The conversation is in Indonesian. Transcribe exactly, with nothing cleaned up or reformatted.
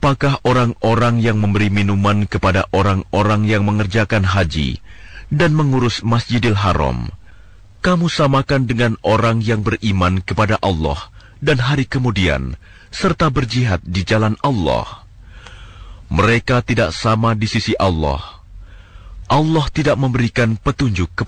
apakah orang-orang yang memberi minuman kepada orang-orang yang mengerjakan haji dan mengurus Masjidil Haram, kamu samakan dengan orang yang beriman kepada Allah dan hari kemudian, serta berjihad di jalan Allah? Mereka tidak sama di sisi Allah. Allah tidak memberikan petunjuk kepada